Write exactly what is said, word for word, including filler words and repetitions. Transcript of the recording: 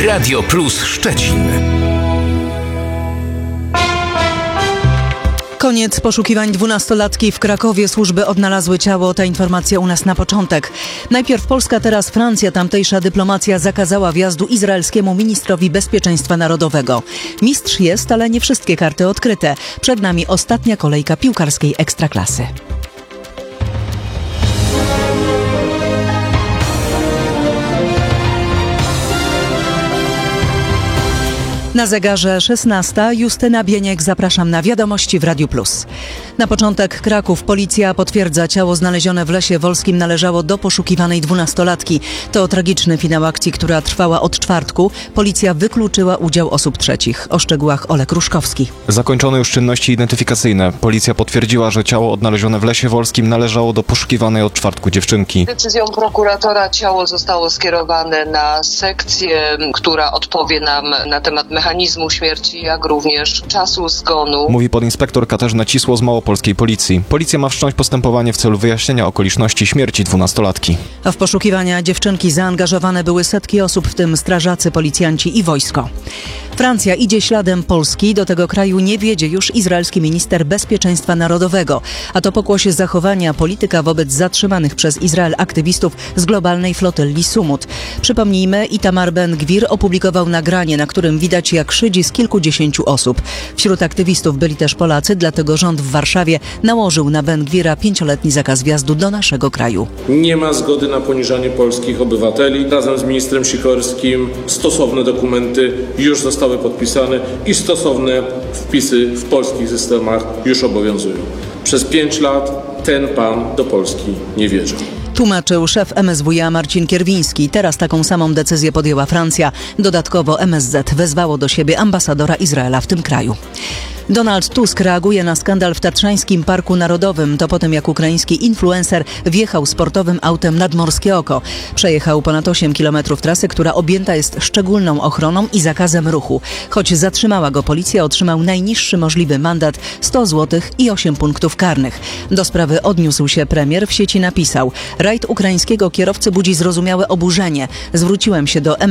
Radio Plus Szczecin. Koniec poszukiwań dwunastolatki w Krakowie. Służby odnalazły ciało. Ta informacja u nas na początek. Najpierw Polska, teraz Francja. Tamtejsza dyplomacja zakazała wjazdu izraelskiemu ministrowi bezpieczeństwa narodowego. Mistrz jest, ale nie wszystkie karty odkryte. Przed nami ostatnia kolejka piłkarskiej Ekstraklasy. Na zegarze szesnasta. Justyna Bieniek, zapraszam na wiadomości w Radiu Plus. Na początek Kraków. Policja potwierdza, ciało znalezione w Lesie Wolskim należało do poszukiwanej dwunastolatki. To tragiczny finał akcji, która trwała od czwartku. Policja wykluczyła udział osób trzecich. O szczegółach Olek Ruszkowski. Zakończono już czynności identyfikacyjne. Policja potwierdziła, że ciało odnalezione w Lesie Wolskim należało do poszukiwanej od czwartku dziewczynki. Decyzją prokuratora ciało zostało skierowane na sekcję, która odpowie nam na temat mechanizmu śmierci, jak również czasu zgonu. Mówi podinspektor Katarzyna Cisło z małopolskiej policji. Policja ma wszcząć postępowanie w celu wyjaśnienia okoliczności śmierci dwunastolatki. A w poszukiwania dziewczynki zaangażowane były setki osób, w tym strażacy, policjanci i wojsko. Francja idzie śladem Polski. Do tego kraju nie wiedzie już izraelski minister bezpieczeństwa narodowego. A to pokłosie zachowania polityka wobec zatrzymanych przez Izrael aktywistów z globalnej flotylli Sumut. Przypomnijmy, Itamar Ben-Gwir opublikował nagranie, na którym widać, jak szydzi z kilkudziesięciu osób. Wśród aktywistów byli też Polacy, dlatego rząd w Warszawie nałożył na Ben-Gwira pięcioletni zakaz wjazdu do naszego kraju. Nie ma zgody na poniżanie polskich obywateli. Razem z ministrem Sikorskim stosowne dokumenty już zostały podpisane i stosowne wpisy w polskich systemach już obowiązują. Przez pięć lat ten pan do Polski nie wierzył. Tłumaczył szef M S W iA Marcin Kierwiński. Teraz taką samą decyzję podjęła Francja. Dodatkowo M S Z wezwało do siebie ambasadora Izraela w tym kraju. Donald Tusk reaguje na skandal w Tatrzańskim Parku Narodowym. To po tym, jak ukraiński influencer wjechał sportowym autem nad Morskie Oko. Przejechał ponad osiem kilometrów trasy, która objęta jest szczególną ochroną i zakazem ruchu. Choć zatrzymała go policja, otrzymał najniższy możliwy mandat sto złotych i osiem punktów karnych. Do sprawy odniósł się premier. W sieci napisał: rajd ukraińskiego kierowcy budzi zrozumiałe oburzenie. Zwróciłem się do M